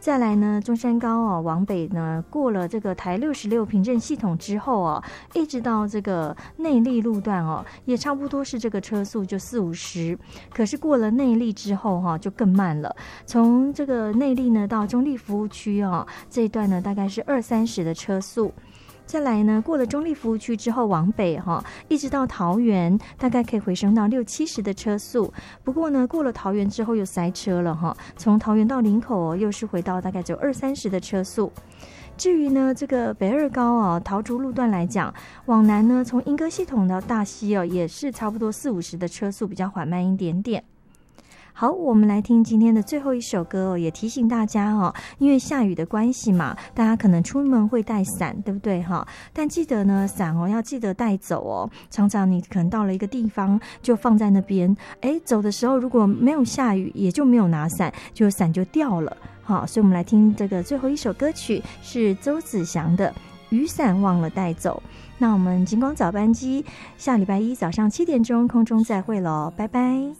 再来呢，中山高哦，往北呢，过了这个台66平镇系统之后哦，一直到这个内壢路段哦，也差不多是这个车速就40-50，可是过了内壢之后哈，就更慢了。从这个内壢呢到中壢服务区哦，这一段呢大概是20-30的车速。再来呢，过了中壢服务区之后往北哈，一直到桃园，大概可以回升到60-70的车速。不过呢，过了桃园之后又塞车了哈，从桃园到林口哦，又是回到大概只有20-30的车速。至于呢，这个北二高哦，桃竹路段来讲，往南呢，从莺歌系统到大溪哦，也是差不多40-50的车速，比较缓慢一点点。好，我们来听今天的最后一首歌哦，也提醒大家哦，因为下雨的关系嘛，大家可能出门会带伞，对不对哈？但记得呢，伞哦要记得带走哦。常常你可能到了一个地方就放在那边，走的时候如果没有下雨，也就没有拿伞，就伞就掉了。好，所以我们来听这个最后一首歌曲，是周子祥的《雨伞忘了带走》。那我们金光早班机下礼拜一早上7点钟空中再会咯，拜拜。